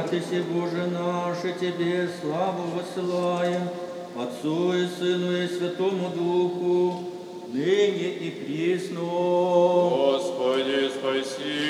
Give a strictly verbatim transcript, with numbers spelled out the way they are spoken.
Радуйся, Боже наш, и Тебе славу высылаем, Отцу и Сыну и Святому Духу, ныне и присно. Господи, спаси.